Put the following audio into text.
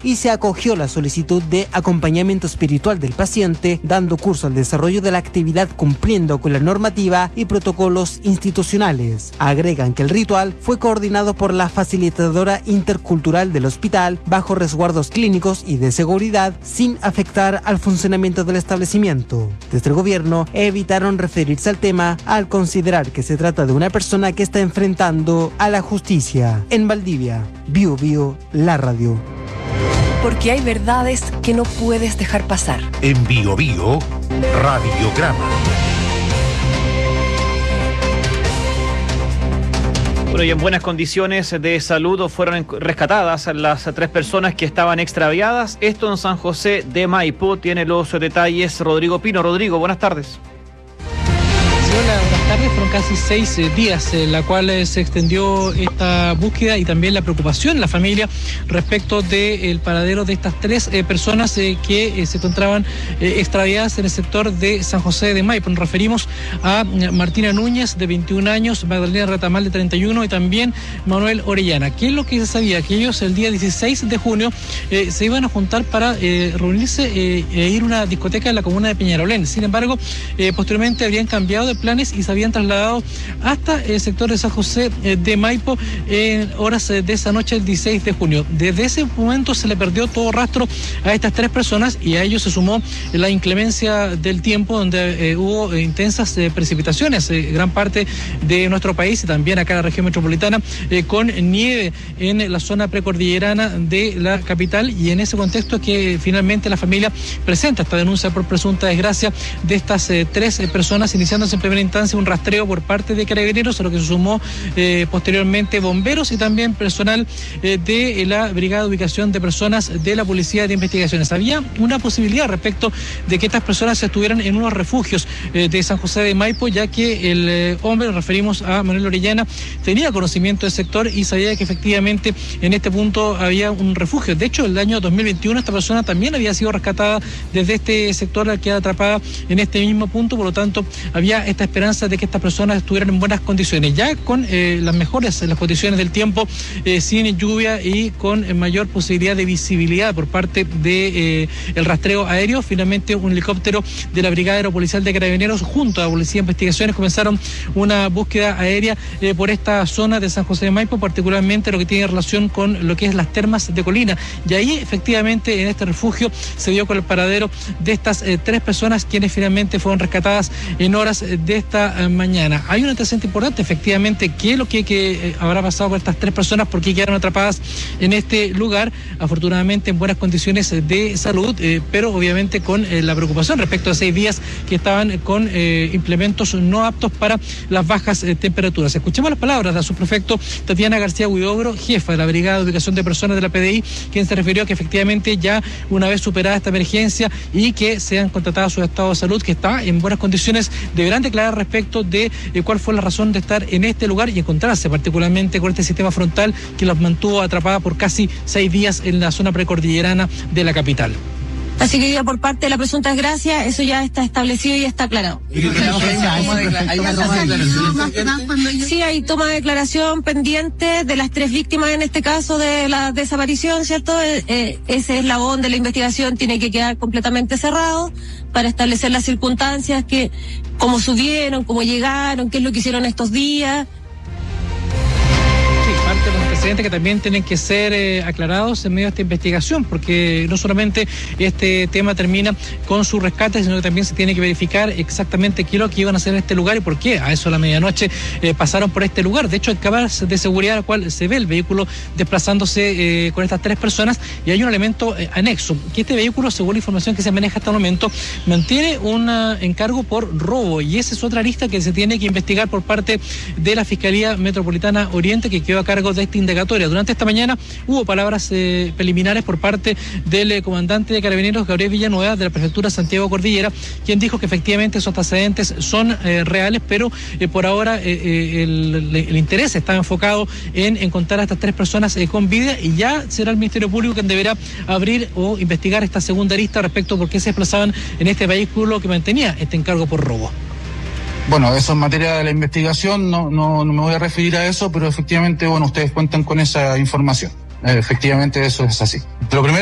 y se acogió la solicitud de acompañamiento espiritual del paciente, dando curso al desarrollo de la actividad cumpliendo con la normativa y protocolos institucionales. Agregan que el ritual fue coordinado por la facilitadora intercultural del hospital bajo resguardos clínicos y de seguridad sin afectar al funcionamiento del establecimiento. Desde el gobierno evitaron referirse al tema al considerar que se trata de una persona que está enfrentando a la justicia. En Valdivia, Bio Bio, la radio. Porque hay verdades que no puedes dejar pasar. En Bio Bio, Radiograma. Bueno, y en buenas condiciones de salud fueron rescatadas las 3 personas que estaban extraviadas. Esto en San José de Maipo. Tiene los detalles Rodrigo Pino. Rodrigo, buenas tardes. Hola, buenas tardes. Fueron casi 6 días en la cual se extendió esta búsqueda y también la preocupación en la familia respecto del paradero de estas 3 personas que se encontraban extraviadas en el sector de San José de Maipo. Nos referimos a Martina Núñez, de 21 años, Magdalena Retamal, de 31, y también Manuel Orellana. ¿Qué es lo que se sabía? Que ellos el día 16 de junio se iban a juntar para reunirse e ir a una discoteca en la comuna de Peñarolén. Sin embargo, posteriormente habían cambiado de planes y se habían trasladado hasta el sector de San José de Maipo en horas de esa noche del 16 de junio. Desde ese momento se le perdió todo rastro a estas 3 personas y a ello se sumó la inclemencia del tiempo, donde hubo intensas precipitaciones, gran parte de nuestro país y también acá en la región metropolitana, con nieve en la zona precordillerana de la capital, y en ese contexto es que finalmente la familia presenta esta denuncia por presunta desgracia de estas 3 personas, iniciándose en primera instancia un rastreo por parte de Carabineros, a lo que se sumó posteriormente bomberos y también personal de la Brigada de Ubicación de Personas de la Policía de Investigaciones. Había una posibilidad respecto de que estas personas estuvieran en unos refugios de San José de Maipo, ya que el hombre, nos referimos a Manuel Orellana, tenía conocimiento del sector y sabía que efectivamente en este punto había un refugio. De hecho, el año 2021 esta persona también había sido rescatada desde este sector, al quedar atrapada en este mismo punto. Por lo tanto, había esta esperanza de que estas personas estuvieran en buenas condiciones, ya con las condiciones del tiempo, sin lluvia y con mayor posibilidad de visibilidad por parte de el rastreo aéreo. Finalmente, un helicóptero de la Brigada Aeropolicial de Carabineros junto a la Policía de Investigaciones comenzaron una búsqueda aérea por esta zona de San José de Maipo, particularmente lo que tiene relación con lo que es las termas de Colina, y ahí efectivamente en este refugio se dio con el paradero de estas 3 personas, quienes finalmente fueron rescatadas en horas de esta mañana. Hay un antecedente importante, efectivamente, qué es lo que habrá pasado con estas 3 personas, por qué quedaron atrapadas en este lugar, afortunadamente en buenas condiciones de salud, pero obviamente con la preocupación respecto a 6 días que estaban con implementos no aptos para las bajas temperaturas. Escuchemos las palabras de su prefecto Tatiana García Huidobro, jefa de la Brigada de Ubicación de Personas de la PDI, quien se refirió a que efectivamente ya una vez superada esta emergencia y que sean contratados su estado de salud, que está en buenas condiciones, deberán declarar respecto de cuál fue la razón de estar en este lugar y encontrarse particularmente con este sistema frontal que los mantuvo atrapada por casi 6 días en la zona precordillerana de la capital. Así que ya por parte de la presunta desgracia, eso ya está establecido y ya está aclarado. Sí, hay toma de declaración pendiente de las 3 víctimas en este caso de la desaparición, ¿cierto? Ese eslabón de la investigación tiene que quedar completamente cerrado para establecer las circunstancias, que cómo subieron, cómo llegaron, qué es lo que hicieron estos días. Parte de los antecedentes que también tienen que ser aclarados en medio de esta investigación, porque no solamente este tema termina con su rescate, sino que también se tiene que verificar exactamente qué es lo que iban a hacer en este lugar y por qué a eso a la medianoche pasaron por este lugar. De hecho, hay cámaras de seguridad al cual se ve el vehículo desplazándose con estas 3 personas, y hay un elemento anexo, que este vehículo, según la información que se maneja hasta el momento, mantiene un encargo por robo, y esa es otra lista que se tiene que investigar por parte de la Fiscalía Metropolitana Oriente, que quedó a cargo de esta indagatoria. Durante esta mañana hubo palabras preliminares por parte del comandante de Carabineros, Gabriel Villanueva, de la prefectura Santiago Cordillera, quien dijo que efectivamente esos antecedentes son reales, pero por ahora el interés está enfocado en encontrar a estas 3 personas con vida, y ya será el Ministerio Público quien deberá abrir o investigar esta segunda lista respecto a por qué se desplazaban en este vehículo que mantenía este encargo por robo. Bueno, eso en materia de la investigación, no me voy a referir a eso, pero efectivamente, bueno, ustedes cuentan con esa información. Efectivamente, eso es así. Lo primero